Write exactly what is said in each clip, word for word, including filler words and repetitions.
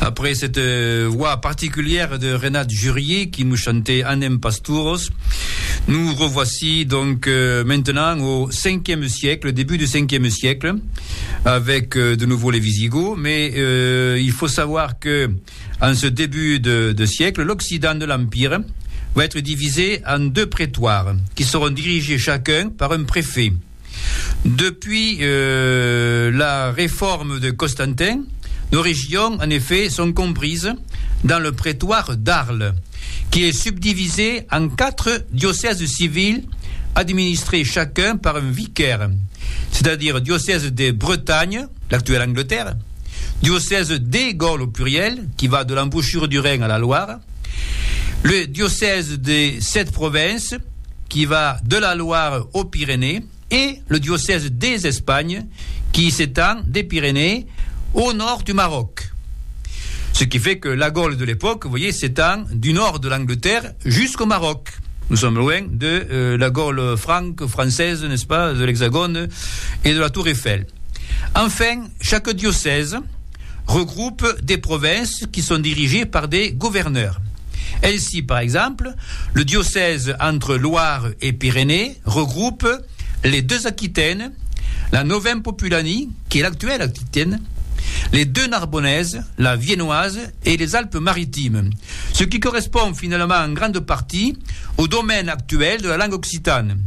Après cette euh, voix particulière de Renate Jurier qui nous chantait Anem Pasturos, nous revoici donc euh, maintenant au cinquième siècle, début du cinquième siècle, avec euh, de nouveau les Visigoths. Mais euh, il faut savoir que en ce début de, de siècle, l'Occident de l'Empire va être divisé en deux prétoires qui seront dirigés chacun par un préfet. Depuis euh, la réforme de Constantin, nos régions, en effet, sont comprises dans le prétoire d'Arles, qui est subdivisé en quatre diocèses civils administrés chacun par un vicaire, c'est-à-dire diocèse des Bretagnes, l'actuelle Angleterre, diocèse des Gaules au pluriel, qui va de l'embouchure du Rhin à la Loire, le diocèse des sept provinces, qui va de la Loire aux Pyrénées, et le diocèse des Espagnes, qui s'étend des Pyrénées au nord du Maroc. Ce qui fait que la Gaule de l'époque, vous voyez, s'étend du nord de l'Angleterre jusqu'au Maroc. Nous sommes loin de euh, la Gaule franque, française, n'est-ce pas, de l'Hexagone et de la Tour Eiffel. Enfin, chaque diocèse regroupe des provinces qui sont dirigées par des gouverneurs. Ainsi, par exemple, le diocèse entre Loire et Pyrénées regroupe les deux Aquitaines, la Novem Populani, qui est l'actuelle Aquitaine, les deux Narbonnaises, la Viennoise et les Alpes-Maritimes, ce qui correspond finalement en grande partie au domaine actuel de la langue occitane.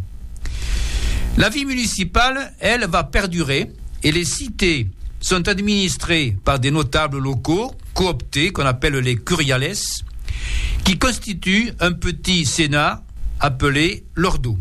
La vie municipale, elle, va perdurer et les cités sont administrées par des notables locaux cooptés qu'on appelle les curiales, qui constituent un petit sénat appelé l'ordo.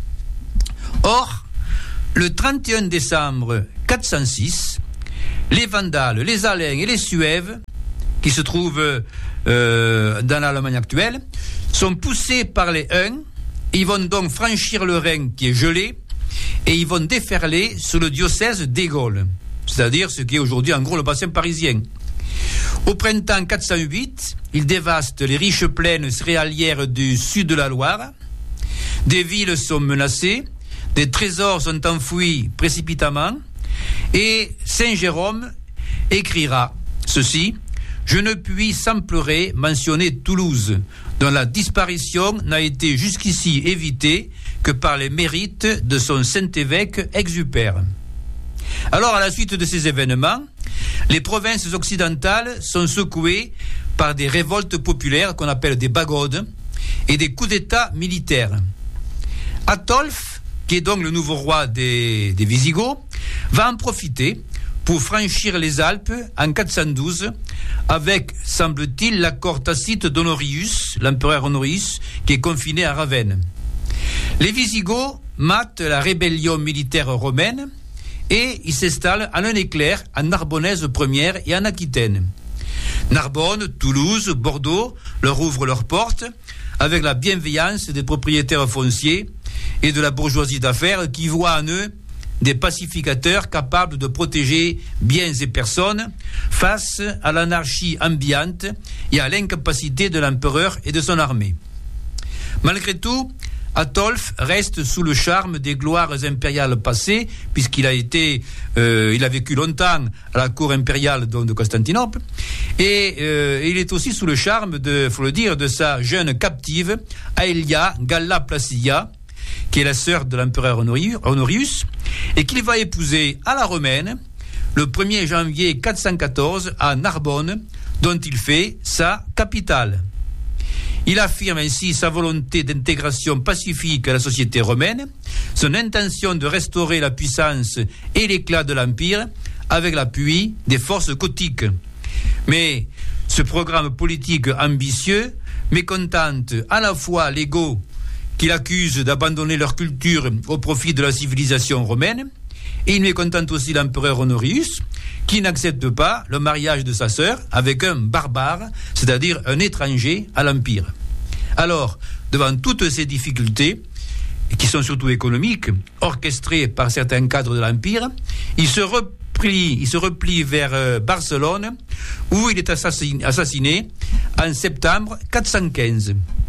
Or, le trente et un décembre quatre cent six, les Vandales, les Alains et les Suèves, qui se trouvent euh, dans l'Allemagne actuelle, sont poussés par les Huns. Ils vont donc franchir le Rhin qui est gelé et ils vont déferler sur le diocèse des Gaules, c'est-à-dire ce qui est aujourd'hui en gros le bassin parisien. Au printemps quatre cent huit, ils dévastent les riches plaines céréalières du sud de la Loire. Des villes sont menacées, des trésors sont enfouis précipitamment, et Saint Jérôme écrira ceci: « Je ne puis sans pleurer mentionner Toulouse, dont la disparition n'a été jusqu'ici évitée que par les mérites de son Saint-Évêque Exupère. » Alors, à la suite de ces événements, les provinces occidentales sont secouées par des révoltes populaires qu'on appelle des bagaudes et des coups d'État militaires. Atolphe, qui est donc le nouveau roi des, des Visigoths, va en profiter pour franchir les Alpes en quatre cent douze avec, semble-t-il, l'accord tacite d'Honorius, l'empereur Honorius, qui est confiné à Ravenne. Les Visigoths matent la rébellion militaire romaine et ils s'installent en un éclair en Narbonnaise première et en Aquitaine. Narbonne, Toulouse, Bordeaux leur ouvrent leurs portes avec la bienveillance des propriétaires fonciers et de la bourgeoisie d'affaires qui voient en eux des pacificateurs capables de protéger biens et personnes face à l'anarchie ambiante et à l'incapacité de l'empereur et de son armée. Malgré tout, Atolphe reste sous le charme des gloires impériales passées, puisqu'il a été, euh, il a vécu longtemps à la cour impériale de Constantinople, et euh, il est aussi sous le charme, de, faut le dire, de sa jeune captive, Aelia Galla Placidia, qui est la sœur de l'empereur Honorius, et qu'il va épouser à la romaine le premier janvier quatre cent quatorze à Narbonne, dont il fait sa capitale. Il affirme ainsi sa volonté d'intégration pacifique à la société romaine, son intention de restaurer la puissance et l'éclat de l'Empire avec l'appui des forces gothiques. Mais ce programme politique ambitieux mécontente à la fois les Goths qu'il accuse d'abandonner leur culture au profit de la civilisation romaine, et il mécontente aussi l'empereur Honorius, qui n'accepte pas le mariage de sa sœur avec un barbare, c'est-à-dire un étranger à l'Empire. Alors, devant toutes ces difficultés, qui sont surtout économiques, orchestrées par certains cadres de l'Empire, il se replie, il se replie vers euh, Barcelone, où il est assassiné, assassiné en septembre quatre cent quinze.